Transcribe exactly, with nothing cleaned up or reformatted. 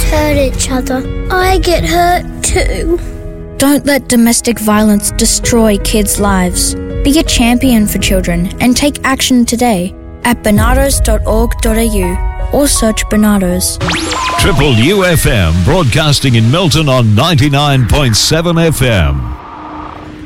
hurt each other. I get hurt too. Don't let domestic violence destroy kids' lives. Be a champion for children and take action today at barnados dot org dot a u or search Barnados. Triple U F M, broadcasting in Milton on ninety-nine point seven F M.